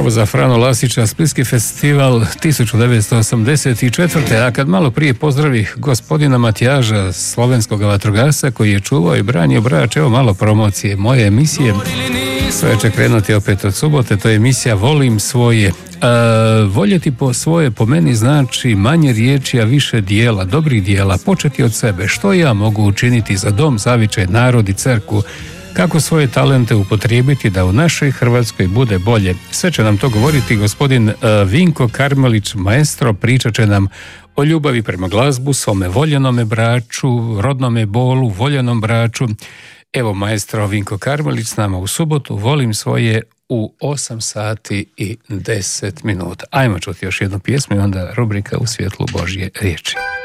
Bravo za Frano Lasića, Splitski festival 1984. A kad malo prije pozdravi gospodina Matijaža, slovenskog vatrogasca koji je čuvao i branio Brač, evo malo promocije moje emisije. Sve će krenuti opet od subote, to je emisija Volim svoje. Voljeti svoje po meni znači manje riječi, a više dijela, dobrih dijela, početi od sebe. Što ja mogu učiniti za dom, zavičaj, narod i crkvu? Kako svoje talente upotrijebiti da u našoj Hrvatskoj bude bolje? Sve će nam to govoriti gospodin Vinko Karmelić, maestro. Pričat će nam o ljubavi prema glazbu, svome voljenome Braču, rodnome bolu, voljenom Braču. Evo maestro Vinko Karmelić s nama u subotu. Volim svoje u 8 sati i 10 minuta. Ajmo čuti još jednu pjesmu i onda rubrika U svjetlu Božje riječi.